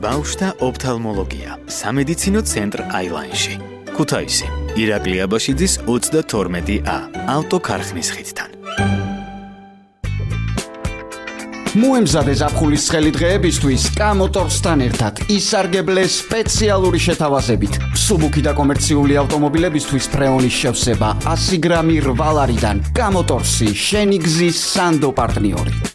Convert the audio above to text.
ბავშვთა ოფთალმოლოგია, სამედიცინო ცენტრ აილაინში. ქუთაისი, ირაკლი აბაშიძის 32A, ავტოქარხნის ხიდთან. მოემზადე ზაფხულის ცხელი დღეებისთვის კამოტორსთან ერთად ისარგებლე სპეციალური შეთავაზებით. მსუბუქი და კომერციული ავტომობილებისთვის ფრეონის შევსება 100 გრამი 8 ლარიდან. კამოტორსი, შენი გზის სანდო პარტნიორი.